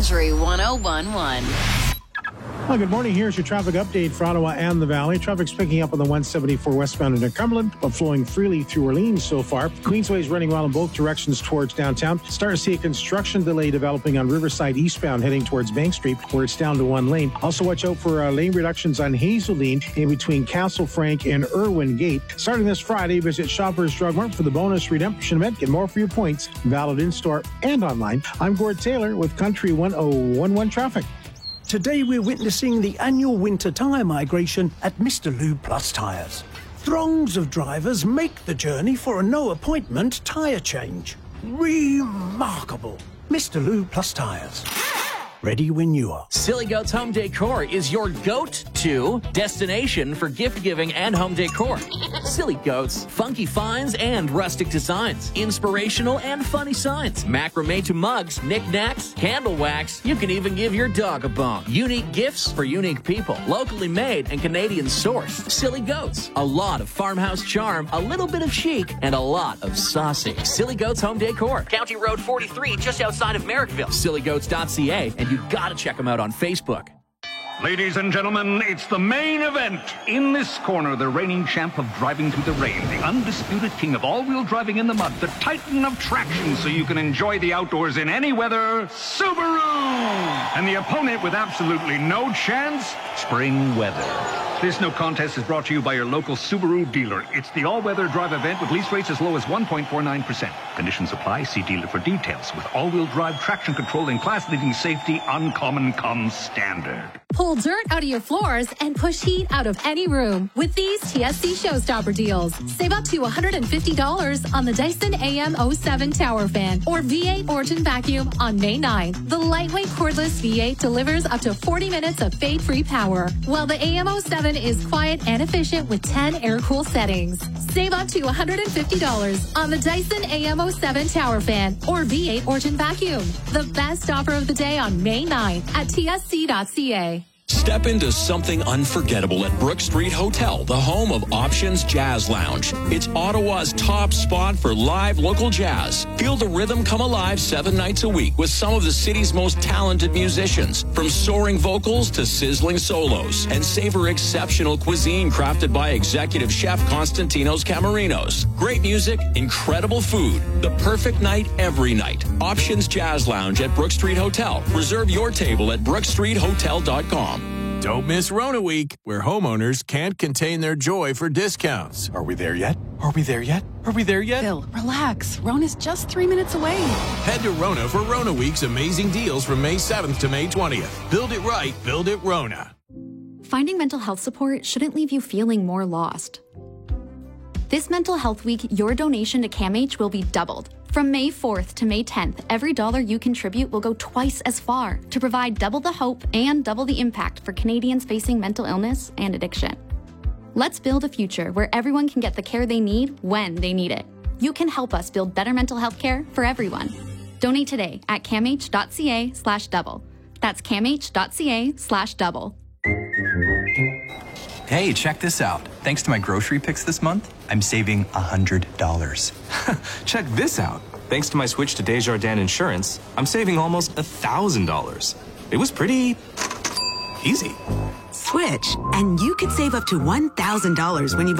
Country 101.1. Well, good morning. Here's your traffic update for Ottawa and the Valley. Traffic's picking up on the 174 westbound into Cumberland, but flowing freely through Orleans so far. Queensway is running well in both directions towards downtown. Start to see a construction delay developing on Riverside eastbound heading towards Bank Street, where it's down to one lane. Also, watch out for lane reductions on Hazeldean in between Castle Frank and Irwin Gate. Starting this Friday, visit Shoppers Drug Mart for the bonus redemption event. Get more for your points, valid in-store and online. I'm Gord Taylor with Country 101.1 Traffic. Today we're witnessing the annual winter tyre migration at Mr. Lube Plus Tyres. Throngs of drivers make the journey for a no-appointment tyre change. Remarkable. Mr. Lube Plus Tyres. Ready when you are. Silly Goats Home Decor is your go-to destination for gift-giving and home decor. Silly Goats, funky finds and rustic designs, inspirational and funny signs, macrame to mugs, knickknacks, candle wax. You can even give your dog a bone. Unique gifts for unique people, locally made and Canadian sourced. Silly Goats, a lot of farmhouse charm, a little bit of chic, and a lot of saucy. Silly Goats Home Decor, County Road 43, just outside of Merrickville. SillyGoats.ca, and you gotta check them out on Facebook. Ladies and gentlemen, it's the main event. In this corner, the reigning champ of driving through the rain, the undisputed king of all-wheel driving in the mud, the titan of traction so you can enjoy the outdoors in any weather, Subaru! And the opponent with absolutely no chance, spring weather. This no contest is brought to you by your local Subaru dealer. It's the all-weather drive event with lease rates as low as 1.49%. Conditions apply. See dealer for details. With all-wheel drive traction control and class-leading safety, uncommon comes standard. Pull dirt out of your floors and push heat out of any room with these TSC Showstopper deals. Save up to $150 on the Dyson AM07 Tower Fan or V8 Origin Vacuum on May 9th. The lightweight cordless V8 delivers up to 40 minutes of fade-free power, while the AM07 is quiet and efficient with 10 air-cool settings. Save up to $150 on the Dyson AM07 Tower Fan or V8 Origin Vacuum. The best offer of the day on May 9th at tsc.ca. Step into something unforgettable at Brook Street Hotel, the home of Options Jazz Lounge. It's Ottawa's top spot for live local jazz. Feel the rhythm come alive 7 nights a week with some of the city's most talented musicians, from soaring vocals to sizzling solos, and savor exceptional cuisine crafted by executive chef Constantinos Camarinos. Great music, incredible food, the perfect night every night. Options Jazz Lounge at Brook Street Hotel. Reserve your table at brookstreethotel.com. Don't miss Rona Week, where homeowners can't contain their joy for discounts. Are we there yet? Are we there yet? Are we there yet? Bill, relax. Rona's just 3 minutes away. Head to Rona for Rona Week's amazing deals from May 7th to May 20th. Build it right, build it Rona. Finding mental health support shouldn't leave you feeling more lost. This Mental Health Week, your donation to CAMH will be doubled. From May 4th to May 10th, every dollar you contribute will go twice as far to provide double the hope and double the impact for Canadians facing mental illness and addiction. Let's build a future where everyone can get the care they need when they need it. You can help us build better mental health care for everyone. Donate today at camh.ca/double. That's camh.ca/double. Hey, check this out. Thanks to my grocery picks this month, I'm saving $100. Check this out. Thanks to my switch to Desjardins Insurance, I'm saving almost $1,000. It was pretty easy. Switch, and you could save up to $1,000 when you